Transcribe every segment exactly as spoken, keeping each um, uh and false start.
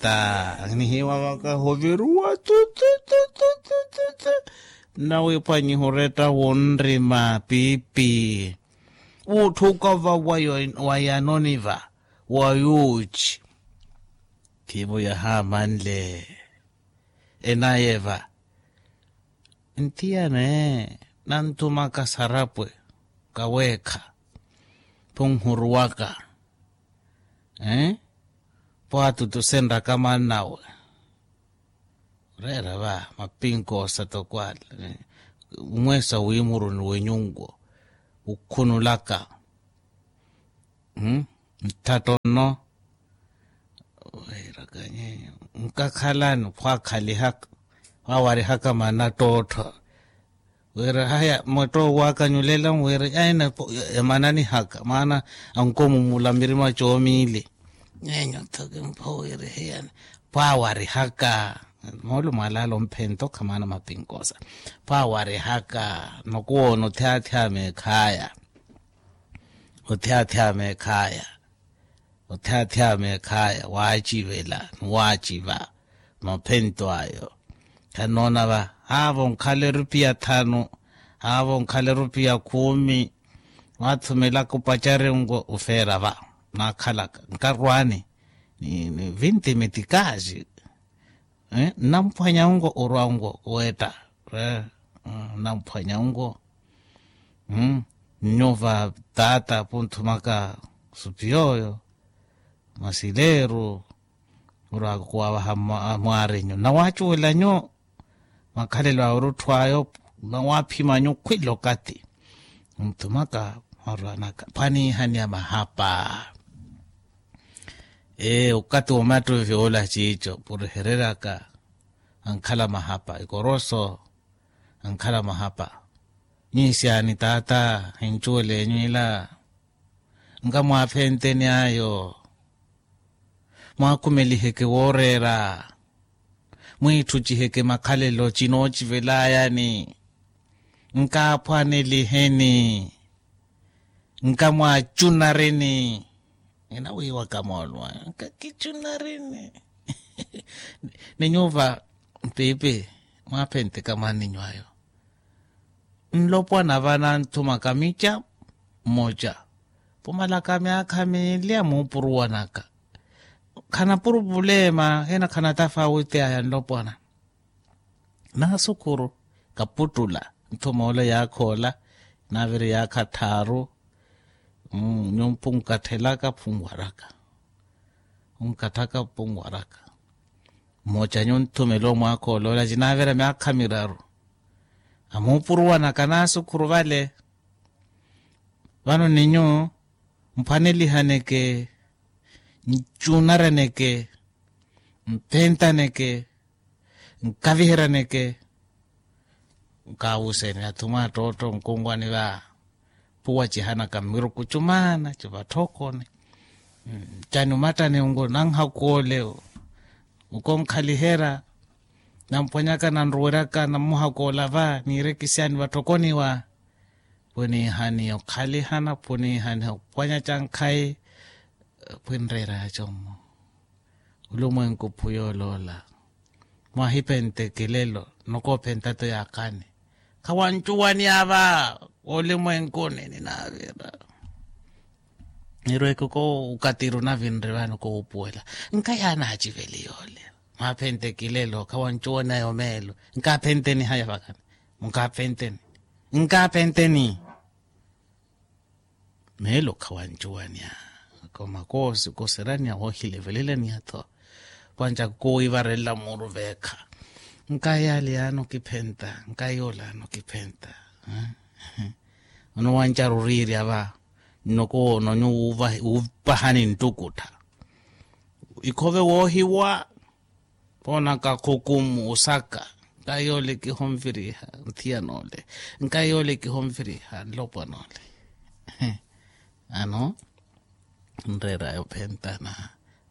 ta ni hiwa waka hovirua tu tu tu tu tu tu tu na we pani horeta wonri ma pipi u thuka va wayo wayanoniva wayuchi kibo ya ha manle enayeva ntiane nantuma kasarapwe kaweka punghuruwaka eh poatu tusenda kama nawe rera ba mapinko satokwala umwesa uimuru ni wenyungo ukunulaka hmm tatono rera ganye nkakhalani kwa khali hak awari haka mana toto wera haya moto waka nyulela wera aina manani haka mana ankomu mulamiri machomile nyenyo toke mpo ere heyan pawari haka molo malalo mpento kamana mapinkosa pawari haka nokuono theathya mekhaya utheathya mekhaya utheathya mekhaya wachivela wachiva mapento ayo kanona ba havo nkhale rupia tano havo nkhale rupia kumi wathumela kupacharengo ufera ba nakhalaka nkarwane ni, ni vinti metikazi eh namphanya ngo orwango weta eh namphanya ngo hm nyova tata punthumaka supioyo masilero ura kwa hamwarenyo na wachuela nyo makhalelo aruthwayo na waphima nyo khwilo kati mthumaka marwanaka pani hanya mahapa eh ukati omato viola chicho por herera ka ankhala mahapa ikoroso ankhala mahapa nyisiani tata hinchole nyila ngamwa phenteni ayo mwakumeli heke worera mwithuchi heke makhalelo chino chivelaya ni nkapwane liheni nkamwa chunareni ina wiwa kamolwa kichunareni ninyova pepe mwapente kama ninywayo nlopwa na vana ntuma kamicha moja pomala kamya kamelia mupuruwa naka kana puru bulema hena kana tafawite aya nlopwana na sukuru kaputula ntuma ole yakhola naviri yakhatharu Mm, nyompunga telaka pungwaraka. Unkataka pungwaraka. Mocha nyontumelo mwako lola jinavera miaka miraru. Amupuruwa na kanasu kuruvale. Vano ninyo mpaneli haneke, nchunaraneke, mpentaneke, nkaviheraneke, nkawuse ni atuma toto mkungwani wa puwa chihana kamiru kuchumana chiva thokone chani matane ungo nangha kuoleo uko mkhalihera na mponyaka na nruweraka na muha kuolava nirekisiani watokoni wa puni hani yo khalihana puni hani yo ponya chankai punrera ya chomo ulumwengu puyo lola mwahipente kilelo noko pentato ya kane kawanchuwani ava ole mwenkone ni navera nirweko ko ukatiru na vinrevano ko upuela nkayana hachiveli yole mapente kilelo kawanchuona yomelo nkapente ni haya vakana nkapente ni nkapente ni melo kawanchuani ya koma kosi koserani ya hohile velele ni hato panja ko ivarela muru veka nkayali ano kipenta nkayola ano kipenta eh? Ono wancharuriri ava noko no nyuva upahani ntukuta ikove wohiwa pona ka kokumu usaka nkayole ki homfiriha ntianole nkayole ki homfiriha lopanole ano nrera yo pentana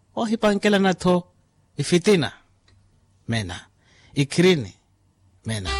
ohipankela natho ifitina mena ikrini mena